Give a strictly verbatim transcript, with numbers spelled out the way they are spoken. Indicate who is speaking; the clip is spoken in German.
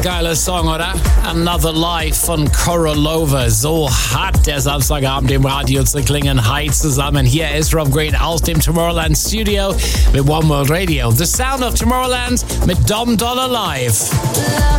Speaker 1: geiler Song, oder? Another Life von Korolova. So hat der Samstagabend im Radio zu klingen. Hi zusammen. Hier ist Rob Green aus dem Tomorrowland Studio mit One World Radio. The Sound of Tomorrowland mit Dom Dollar live.